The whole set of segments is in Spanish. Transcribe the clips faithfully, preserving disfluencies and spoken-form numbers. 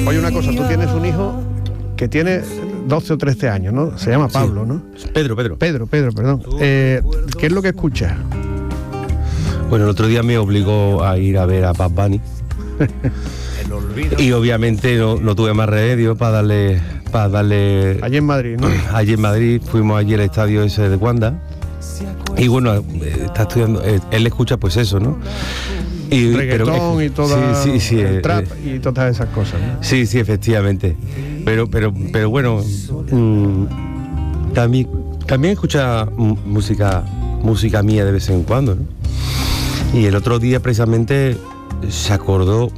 Oye, una cosa, tú tienes un hijo que tiene doce o trece años, ¿no? Se llama Pablo, sí. ¿no? Pedro, Pedro. Pedro, Pedro, perdón. Eh, ¿Qué es lo que escuchas? Bueno, el otro día me obligó a ir a ver a Bad Bunny. Y obviamente no, no tuve más remedio para darle... Para darle allí en Madrid, ¿no? Allí en Madrid, fuimos allí al estadio ese de Wanda. Y bueno, está estudiando, él escucha pues eso, ¿no? Y, reggaetón pero, y toda sí, sí, sí, el eh, trap y todas esas cosas, ¿no? Sí, sí, efectivamente. Pero, pero, pero bueno, mmm, también, también escucha música, música mía de vez en cuando, ¿no? Y el otro día precisamente se acordó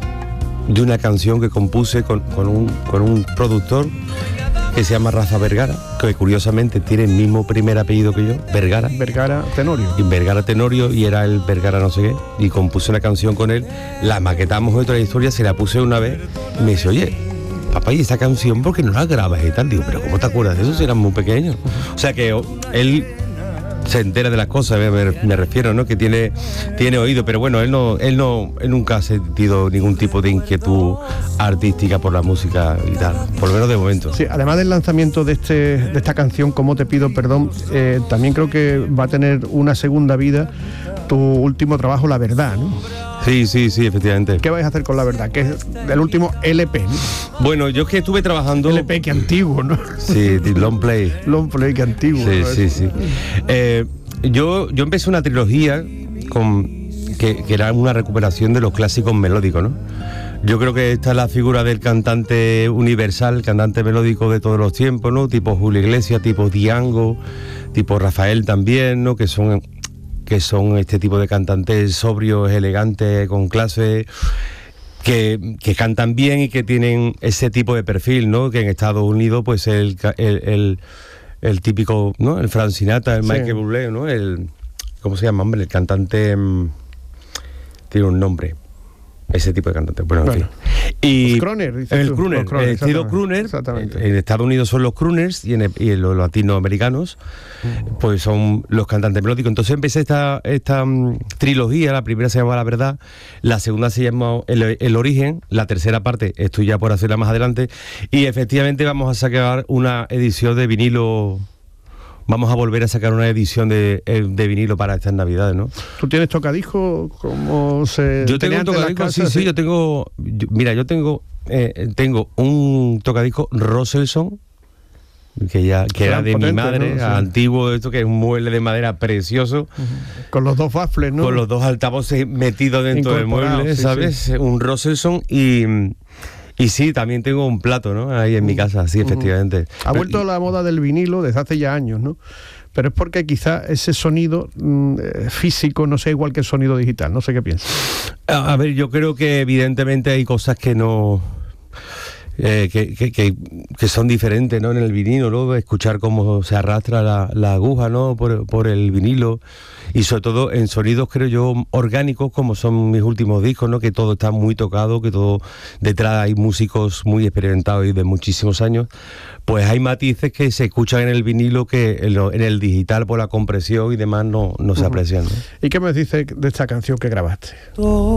de una canción que compuse con, con, un, con un productor que se llama Rafa Vergara, que curiosamente tiene el mismo primer apellido que yo, Vergara. Vergara Tenorio. Y Vergara Tenorio, y era el Vergara no sé qué, y compuse una canción con él, la maquetamos de otra historia, se la puse una vez, y me dice, oye, papá, ¿y esta canción por qué no la grabas y tal? Digo, pero ¿cómo te acuerdas de eso si eras muy pequeño? O sea que él se entera de las cosas, me, me refiero, ¿no? Que tiene, tiene oído, pero bueno, él no, él no, él nunca ha sentido ningún tipo de inquietud artística por la música y tal, por lo menos de momento. Sí, además del lanzamiento de este, de esta canción, Cómo te pido perdón, eh, también creo que va a tener una segunda vida tu último trabajo, La Verdad, ¿no? Sí, sí, sí, efectivamente. ¿Qué vais a hacer con La Verdad? Que es el último L P, ¿no? Bueno, yo es que estuve trabajando... L P, que antiguo, ¿no? Sí, long play. Long play, que antiguo. Sí, ¿no? sí, sí. Eh, yo, yo empecé una trilogía con, que, que era una recuperación de los clásicos melódicos, ¿no? Yo creo que esta es la figura del cantante universal, el cantante melódico de todos los tiempos, ¿no? Tipo Julio Iglesias, tipo Diango, tipo Rafael también, ¿no? Que son... que son este tipo de cantantes sobrios, elegantes, con clase, que, que cantan bien y que tienen ese tipo de perfil, ¿no? Que en Estados Unidos, pues el, el, el, el típico, ¿no? El Frank Sinatra, el Michael sí. Bublé, ¿no? El, ¿cómo se llama, hombre? El cantante mmm, tiene un nombre. Ese tipo de cantante, bueno, bueno, en fin. Y los crooners, dices el tú. crooner, Los crooners, el estilo exactamente, crooner, exactamente. En Estados Unidos son los crooners y en, el, y en los latinoamericanos mm. pues son los cantantes melódicos. Entonces empecé esta, esta um, trilogía, la primera se llama La Verdad, la segunda se llama El, el Origen, la tercera parte estoy ya por hacerla más adelante, y efectivamente vamos a sacar una edición de vinilo. Vamos a volver a sacar una edición de, de vinilo para estas navidades, ¿no? ¿Tú tienes tocadiscos? ¿Cómo se yo tengo un tocadiscos, sí, sí, yo tengo... Yo, mira, yo tengo eh, tengo un tocadiscos Roselson, que ya que era de potente, mi madre, ¿no? Sí. Antiguo, esto que es un mueble de madera precioso. Uh-huh. Con los dos baffles, ¿no? Con los dos altavoces metidos dentro del mueble, sí, ¿sabes? Sí. Un Roselson y... Y sí, también tengo un plato, ¿no? Ahí en mi casa, sí, efectivamente. Ha vuelto la moda del vinilo desde hace ya años, ¿no? Pero es porque quizá ese sonido mmm, físico no sea igual que el sonido digital, no sé qué piensas. A, a ver, yo creo que evidentemente hay cosas que no... Eh, que, que, que, que son diferentes, ¿no? En el vinilo, ¿no? Escuchar cómo se arrastra la, la aguja, ¿no? Por, por el vinilo, y sobre todo en sonidos, creo yo, orgánicos, como son mis últimos discos, ¿no? Que todo está muy tocado, que todo detrás hay músicos muy experimentados y de muchísimos años. Pues hay matices que se escuchan en el vinilo que en, lo, en el digital por la compresión y demás no, no se uh-huh. aprecian, ¿no? ¿Y qué me dices de esta canción que grabaste? Oh.